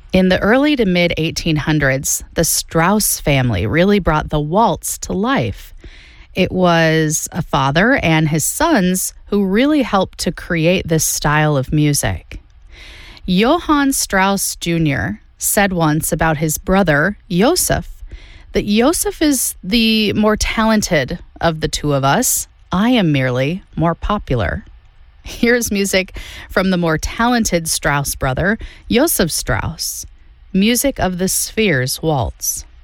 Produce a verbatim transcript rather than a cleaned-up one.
In the early to mid eighteen hundreds, the Strauss family really brought the waltz to life. It was a father and his sons who really helped to create this style of music. Johann Strauss Junior said once about his brother, Joseph, that Joseph is the more talented of the two of us. I am merely more popular. Here's music from the more talented Strauss brother, Joseph Strauss, Music of the Spheres Waltz.